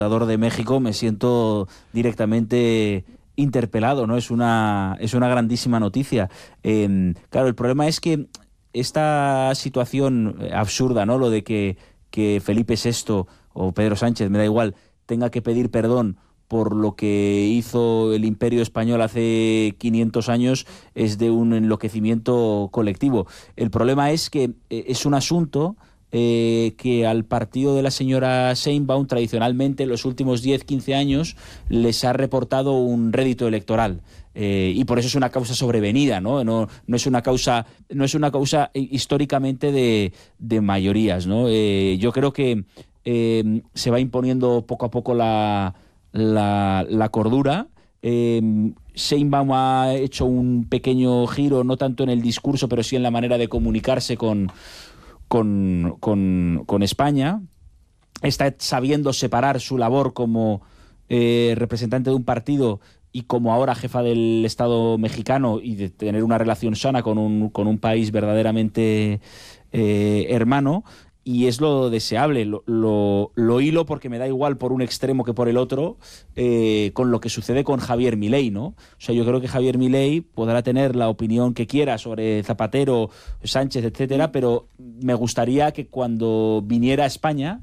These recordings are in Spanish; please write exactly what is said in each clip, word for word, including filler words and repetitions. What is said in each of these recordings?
de México me siento directamente interpelado, ¿no? Es una, es una grandísima noticia. Eh, claro, el problema es que esta situación absurda, ¿no? Lo de que, que Felipe sexto o Pedro Sánchez, me da igual, tenga que pedir perdón por lo que hizo el Imperio Español hace quinientos años, es de un enloquecimiento colectivo. El problema es que eh, es un asunto Eh, que al partido de la señora Sheinbaum tradicionalmente en los últimos diez, quince años les ha reportado un rédito electoral. Eh, y por eso es una causa sobrevenida, ¿no? No, no es una causa, no es una causa históricamente de, de mayorías, ¿no? Eh, yo creo que eh, se va imponiendo poco a poco la, la, la cordura. Eh, Sheinbaum ha hecho un pequeño giro, no tanto en el discurso, pero sí en la manera de comunicarse con Con, con, con España, está sabiendo separar su labor como eh, representante de un partido y como ahora jefa del Estado mexicano y de tener una relación sana con un, con un país verdaderamente eh, hermano, y es lo deseable. Lo, lo, lo hilo porque me da igual por un extremo que por el otro, eh, con lo que sucede con Javier Milei, ¿no? O sea, yo creo que Javier Milei podrá tener la opinión que quiera sobre Zapatero, Sánchez, etcétera, pero me gustaría que cuando viniera a España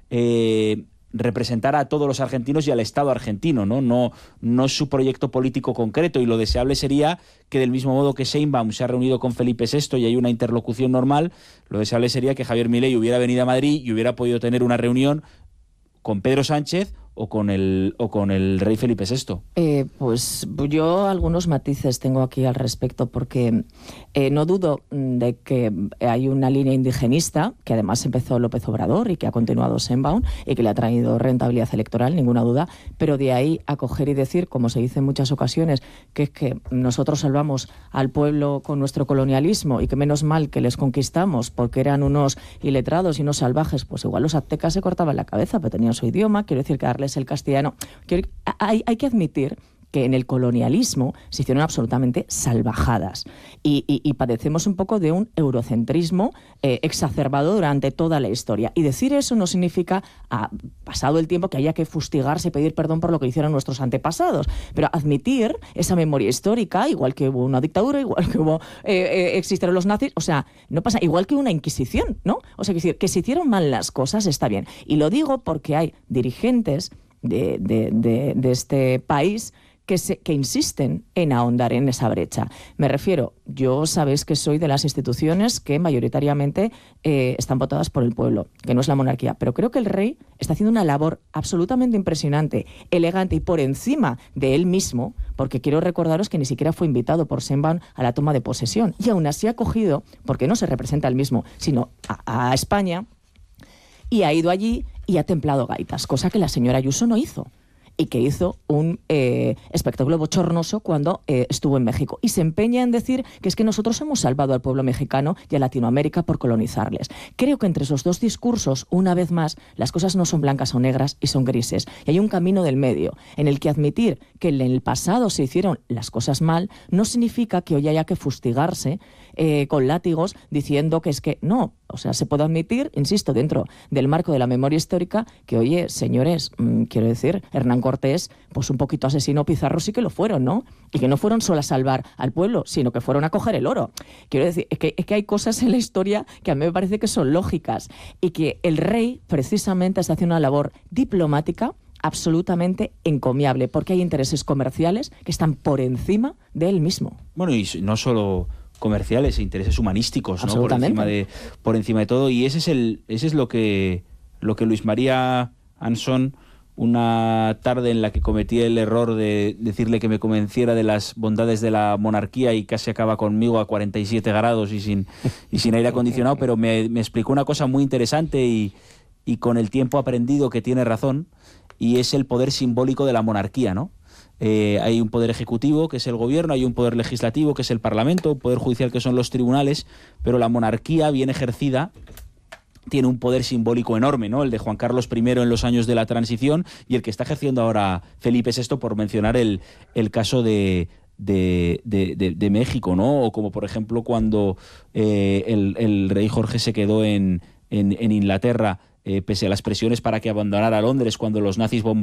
eh, representara a todos los argentinos y al Estado argentino, ¿no? No, no su proyecto político concreto, y lo deseable sería que del mismo modo que Sheinbaum se ha reunido con Felipe sexto y hay una interlocución normal, lo deseable sería que Javier Milei hubiera venido a Madrid y hubiera podido tener una reunión con Pedro Sánchez o con el o con el rey Felipe sexto. Eh, pues yo algunos matices tengo aquí al respecto, porque eh, no dudo de que hay una línea indigenista, que además empezó López Obrador y que ha continuado Sheinbaum y que le ha traído rentabilidad electoral, ninguna duda, pero de ahí a coger y decir, como se dice en muchas ocasiones, que es que nosotros salvamos al pueblo con nuestro colonialismo y que menos mal que les conquistamos porque eran unos iletrados y unos salvajes, pues igual los aztecas se cortaban la cabeza, pero tenían su idioma, quiero decir que darles el castellano. Hay, hay que admitir que en el colonialismo se hicieron absolutamente salvajadas y, y, y padecemos un poco de un eurocentrismo eh, exacerbado durante toda la historia. Y decir eso no significa, ah, pasado el tiempo, que haya que fustigarse y pedir perdón por lo que hicieron nuestros antepasados, pero admitir esa memoria histórica, igual que hubo una dictadura, igual que hubo eh, eh, existieron los nazis, o sea, no pasa, igual que una inquisición, ¿no? O sea, que, decir, que se hicieron mal las cosas está bien. Y lo digo porque hay dirigentes de, de, de, de este país Que, se, que insisten en ahondar en esa brecha. Me refiero, yo sabéis que soy de las instituciones que mayoritariamente eh, están votadas por el pueblo, que no es la monarquía, pero creo que el rey está haciendo una labor absolutamente impresionante, elegante y por encima de él mismo, porque quiero recordaros que ni siquiera fue invitado por Sheinbaum a la toma de posesión, y aún así ha cogido, porque no se representa a él mismo, sino a, a España, y ha ido allí y ha templado gaitas, cosa que la señora Ayuso no hizo, y que hizo un eh, espectáculo bochornoso cuando eh, estuvo en México. Y se empeña en decir que es que nosotros hemos salvado al pueblo mexicano y a Latinoamérica por colonizarles. Creo que entre esos dos discursos, una vez más, las cosas no son blancas o negras y son grises. Y hay un camino del medio en el que admitir que en el pasado se hicieron las cosas mal no significa que hoy haya que fustigarse eh, con látigos diciendo que es que no. O sea, se puede admitir, insisto, dentro del marco de la memoria histórica, que, oye, señores, mmm, quiero decir, Hernán Cortés, pues un poquito asesino, Pizarro sí que lo fueron, ¿no? Y que no fueron solo a salvar al pueblo, sino que fueron a coger el oro. Quiero decir, es que, es que hay cosas en la historia que a mí me parece que son lógicas y que el rey precisamente está haciendo una labor diplomática absolutamente encomiable, porque hay intereses comerciales que están por encima de él mismo. Bueno, y no solo comerciales, intereses humanísticos, ¿no? Por encima de por encima de todo, y ese es el ese es lo que lo que Luis María Anson, una tarde en la que cometí el error de decirle que me convenciera de las bondades de la monarquía y casi acaba conmigo a cuarenta y siete grados y sin y sin aire acondicionado, pero me, me explicó una cosa muy interesante y, y con el tiempo aprendido que tiene razón, y es el poder simbólico de la monarquía, ¿no? Eh, hay un poder ejecutivo, que es el gobierno, hay un poder legislativo, que es el parlamento, un poder judicial, que son los tribunales, pero la monarquía bien ejercida tiene un poder simbólico enorme, ¿no? El de Juan Carlos primero en los años de la transición y el que está ejerciendo ahora Felipe sexto, por mencionar el, el caso de, de, de, de, de México, ¿no? O como, por ejemplo, cuando eh, el, el rey Jorge se quedó en, en, en Inglaterra eh, pese a las presiones para que abandonara Londres cuando los nazis bombardearon